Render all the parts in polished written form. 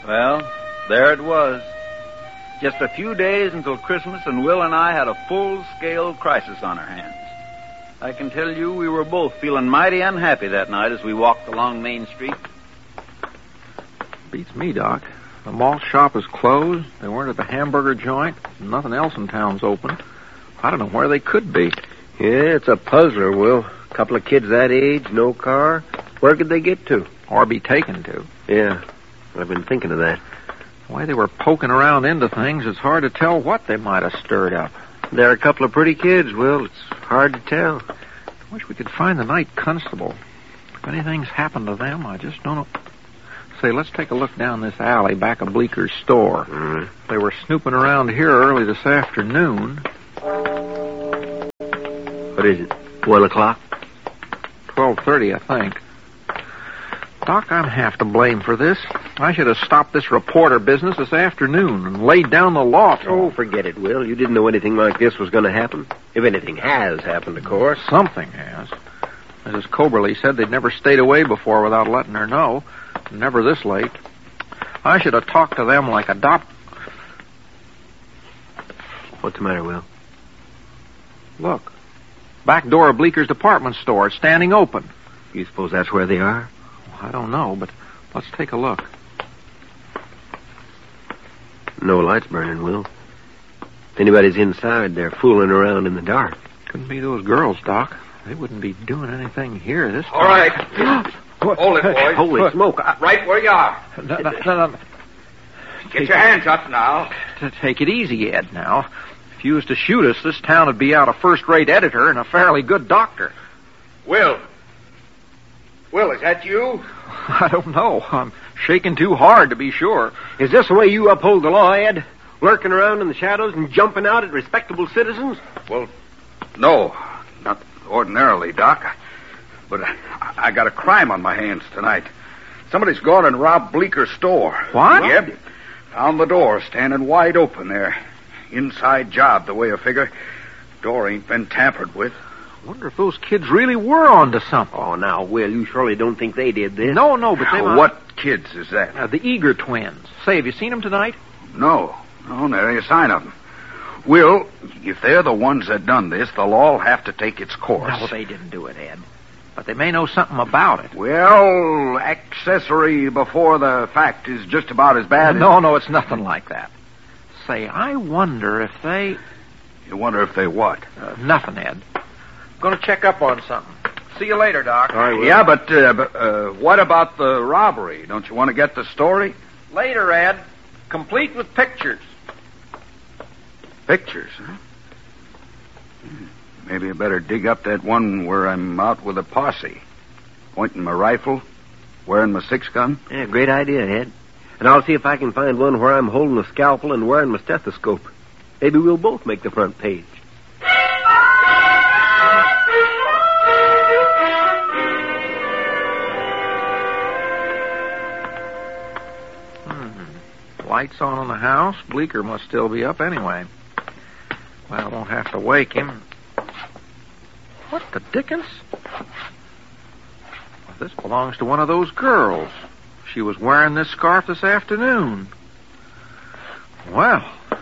Well, there it was. Just a few days until Christmas, and Will and I had a full-scale crisis on our hands. I can tell you we were both feeling mighty unhappy that night as we walked along Main Street. Beats me, Doc. The malt shop is closed. They weren't at the hamburger joint. Nothing else in town's open. I don't know where they could be. Yeah, it's a puzzler, Will. A couple of kids that age, no car. Where could they get to? Or be taken to. Yeah, I've been thinking of that. The way they were poking around into things, it's hard to tell what they might have stirred up. They're a couple of pretty kids, Will. It's hard to tell. I wish we could find the night constable. If anything's happened to them, I just don't know. Say, let's take a look down this alley back of Bleeker's store. Mm-hmm. They were snooping around here early this afternoon. What is it, 1 o'clock? 12:30, I think. Doc, I'm half to blame for this. I should have stopped this reporter business this afternoon and laid down the law. Oh, forget it, Will. You didn't know anything like this was going to happen. If anything has happened, of course. Something has. Mrs. Coberly said they'd never stayed away before without letting her know. Never this late. I should have talked to them like a What's the matter, Will? Look. Back door of Bleeker's department store. It's standing open. You suppose that's where they are? I don't know, but let's take a look. No lights burning, Will. If anybody's inside, they're fooling around in the dark. Couldn't be those girls, Doc. They wouldn't be doing anything here this time. All right. Hold it, boys. Holy smoke. Right where you are. No. Get your hands up now. Take it easy, Ed, now. If you was to shoot us, this town would be out a first-rate editor and a fairly good doctor. Will, is that you? I don't know. I'm shaking too hard to be sure. Is this the way you uphold the law, Ed? Lurking around in the shadows and jumping out at respectable citizens? Well, no, not ordinarily, Doc. But I got a crime on my hands tonight. Somebody's gone and robbed Bleeker's store. What? Yep. Found the door standing wide open there. Inside job, the way I figure. Door ain't been tampered with. Wonder if those kids really were onto something. Oh, now, Will, you surely don't think they did this? No, but they might. What kids is that? The Eager twins. Say, have you seen them tonight? No, there ain't a sign of them. Will, if they're the ones that done this, they'll all have to take its course. No, they didn't do it, Ed. But they may know something about it. Well, accessory before the fact is just about as bad as... No, it's nothing like that. Say, I wonder if they... You wonder if they what? Nothing, Ed. Going to check up on something. See you later, Doc. All right, Will. Yeah, but what about the robbery? Don't you want to get the story? Later, Ed. Complete with pictures. Pictures, huh? Maybe I better dig up that one where I'm out with a posse. Pointing my rifle, wearing my 6-gun. Yeah, great idea, Ed. And I'll see if I can find one where I'm holding a scalpel and wearing my stethoscope. Maybe we'll both make the front page. Lights on in the house. Bleeker must still be up anyway. Well, I won't have to wake him. What the dickens? Well, this belongs to one of those girls. She was wearing this scarf this afternoon. Well.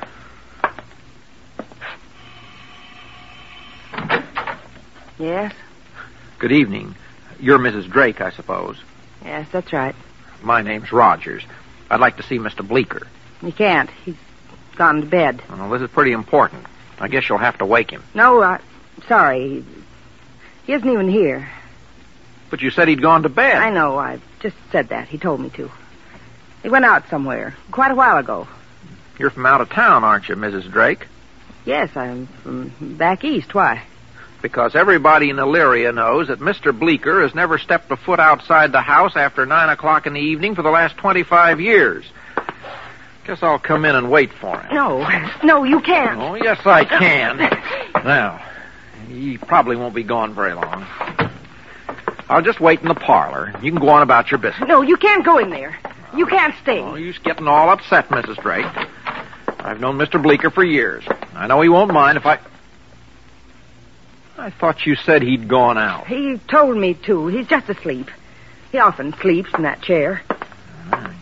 Yes? Good evening. You're Mrs. Drake, I suppose. Yes, that's right. My name's Rogers. I'd like to see Mr. Bleeker. He can't. He's gone to bed. Well, this is pretty important. I guess you'll have to wake him. No, sorry. He isn't even here. But you said he'd gone to bed. I know. I just said that. He told me to. He went out somewhere quite a while ago. You're from out of town, aren't you, Mrs. Drake? Yes, I'm from back east. Why? Because everybody in Elyria knows that Mr. Bleeker has never stepped a foot outside the house after 9 o'clock in the evening for the last 25 years. Guess I'll come in and wait for him. No, you can't. Oh, yes, I can. Now, he probably won't be gone very long. I'll just wait in the parlor. You can go on about your business. No, you can't go in there. You can't stay. Oh, you're getting all upset, Mrs. Drake. I've known Mr. Bleeker for years. I know he won't mind if I thought you said he'd gone out. He told me to. He's just asleep. He often sleeps in that chair.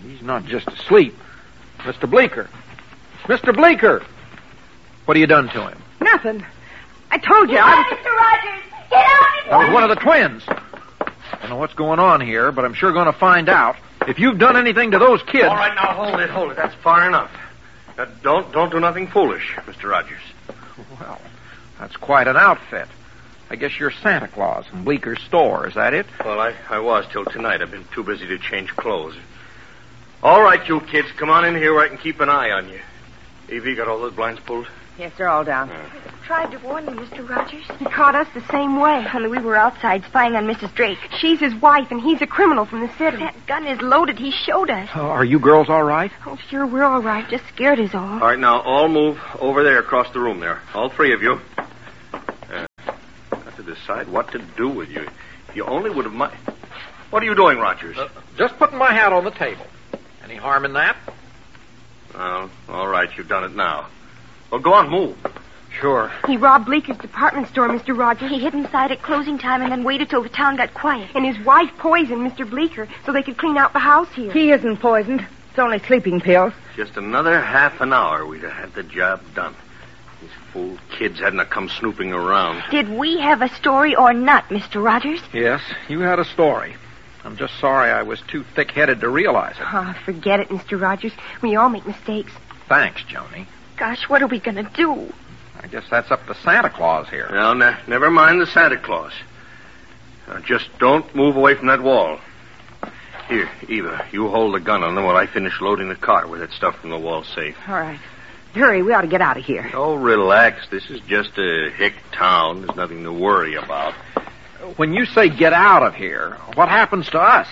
He's not just asleep. Mr. Bleeker. Mr. Bleeker! What have you done to him? Nothing. I told you. Mr. Rogers, get out! That was one of the twins. I don't know what's going on here, but I'm sure going to find out. If you've done anything to those kids... All right, now, hold it. That's far enough. Don't do nothing foolish, Mr. Rogers. Well, that's quite an outfit. I guess you're Santa Claus in Bleeker's store, is that it? Well, I was till tonight. I've been too busy to change clothes. All right, you kids, come on in here where I can keep an eye on you. Evie, got all those blinds pulled? Yes, they're all down. Tried to warn you, Mr. Rogers. He caught us the same way. Only we were outside spying on Mrs. Drake. She's his wife, and he's a criminal from the city. That gun is loaded. He showed us. Are you girls all right? Oh, sure, we're all right. Just scared is all. All right, now, all move over there across the room there. All three of you. Got to decide what to do with you. If you only would have... What are you doing, Rogers? Just putting my hat on the table. Any harm in that? Oh, all right, you've done it now. Well, go on, move. Sure. He robbed Bleeker's department store, Mr. Rogers. He hid inside at closing time and then waited till the town got quiet. And his wife poisoned Mr. Bleeker so they could clean out the house here. He isn't poisoned. It's only sleeping pills. Just another half an hour, we'd have had the job done. These fool kids hadn't have come snooping around. Did we have a story or not, Mr. Rogers? Yes, you had a story. I'm just sorry I was too thick-headed to realize it. Oh, forget it, Mr. Rogers. We all make mistakes. Thanks, Joni. Gosh, what are we going to do? I guess that's up to Santa Claus here. Well, never mind the Santa Claus. Now, just don't move away from that wall. Here, Eva, you hold the gun on them while I finish loading the car with that stuff from the wall safe. All right. Hurry, we ought to get out of here. Oh, relax. This is just a hick town. There's nothing to worry about. When you say get out of here, what happens to us?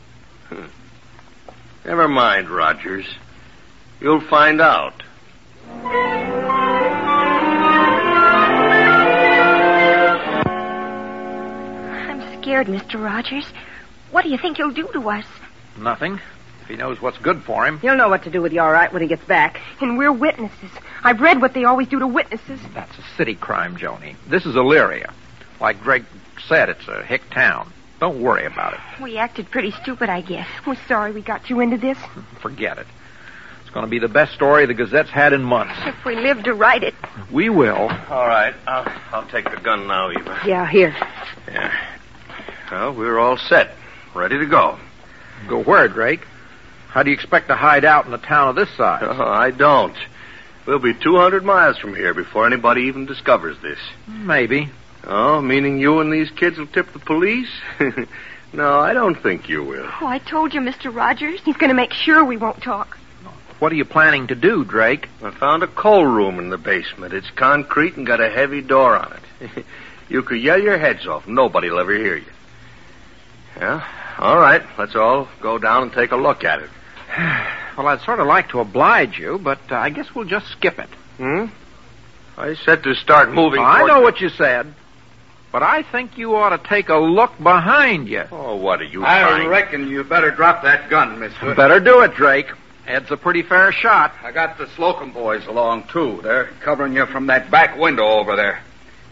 Never mind, Rogers. You'll find out. I'm scared, Mr. Rogers. What do you think he'll do to us? Nothing. If he knows what's good for him. He'll know what to do with you, all right, when he gets back. And we're witnesses. I've read what they always do to witnesses. That's a city crime, Joni. This is Elyria. Like Greg said, it's a hick town. Don't worry about it. We acted pretty stupid, I guess. We're sorry we got you into this. Forget it. It's going to be the best story the Gazette's had in months. If we live to write it. We will. All right. I'll take the gun now, Eva. Yeah, here. Yeah. Well, we're all set. Ready to go. Go where, Drake? How do you expect to hide out in a town of this size? I don't. We'll be 200 miles from here before anybody even discovers this. Maybe. Oh, meaning you and these kids will tip the police? No, I don't think you will. Oh, I told you, Mr. Rogers. He's going to make sure we won't talk. What are you planning to do, Drake? I found a coal room in the basement. It's concrete and got a heavy door on it. You could yell your heads off. Nobody'll ever hear you. Yeah? All right. Let's all go down and take a look at it. Well, I'd sort of like to oblige you, but I guess we'll just skip it. I said to start moving I know what you said, but I think you ought to take a look behind you. Oh, what are you I trying? reckon you better drop that gun, mister. Better do it, Drake. Ed's a pretty fair shot. I got the Slocum boys along, too. They're covering you from that back window over there.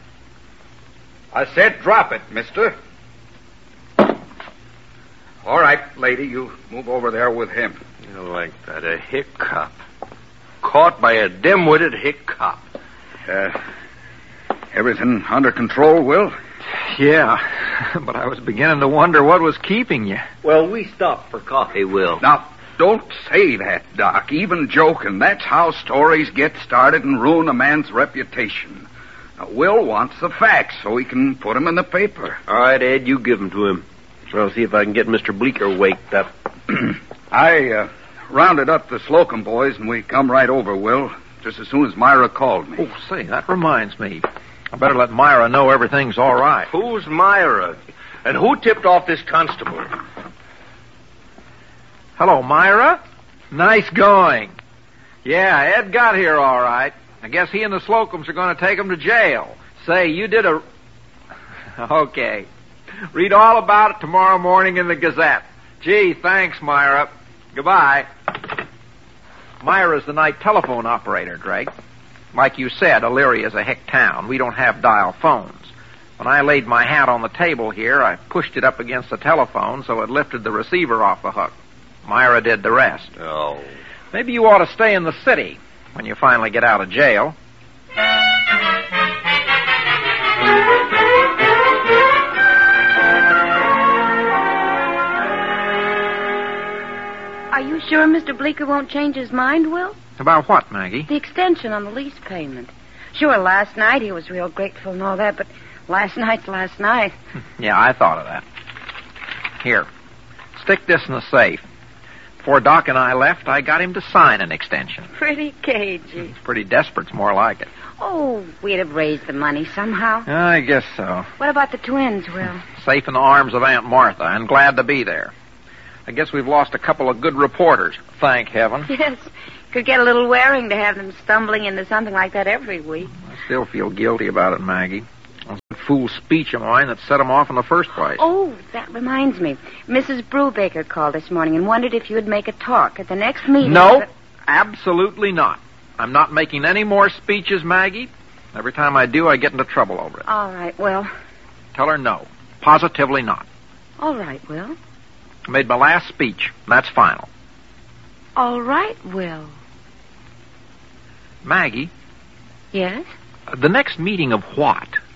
I said drop it, mister. All right, lady, you move over there with him. You like that, a hick cop. Caught by a dim-witted hick cop. Everything under control, Will? Yeah, but I was beginning to wonder what was keeping you. Well, we stopped for coffee, Will. Now, don't say that, Doc. Even joking. That's how stories get started and ruin a man's reputation. Now, Will wants the facts so he can put them in the paper. All right, Ed, you give them to him. I'll see if I can get Mr. Bleeker waked up. I rounded up the Slocum boys, and we come right over, Will, just as soon as Myra called me. Oh, say, that reminds me. I better let Myra know everything's all right. Who's Myra? And who tipped off this constable? Hello, Myra. Nice going. Yeah, Ed got here all right. I guess he and the Slocums are going to take him to jail. Say, you did a... Okay. Read all about it tomorrow morning in the Gazette. Gee, thanks, Myra. Goodbye. Myra's the night telephone operator, Drake. Like you said, Elyria's a hick town. We don't have dial phones. When I laid my hat on the table here, I pushed it up against the telephone so it lifted the receiver off the hook. Myra did the rest. Oh. Maybe you ought to stay in the city when you finally get out of jail. Are you sure Mr. Bleeker won't change his mind, Will? About what, Maggie? The extension on the lease payment. Sure, last night he was real grateful and all that, but last night's last night. Yeah, I thought of that. Here, stick this in the safe. Before Doc and I left, I got him to sign an extension. Pretty cagey. He's pretty desperate's more like it. Oh, we'd have raised the money somehow. I guess so. What about the twins, Will? Safe in the arms of Aunt Martha, and glad to be there. I guess we've lost a couple of good reporters, thank heaven. Yes. Could get a little wearing to have them stumbling into something like that every week. I still feel guilty about it, Maggie. It was that fool speech of mine that set them off in the first place. Oh, that reminds me. Mrs. Brubaker called this morning and wondered if you'd make a talk at the next meeting. No, absolutely not. I'm not making any more speeches, Maggie. Every time I do, I get into trouble over it. All right, Will. Tell her no. Positively not. All right, Will. I made my last speech, and that's final. All right, Will. Maggie? Yes? The next meeting of what?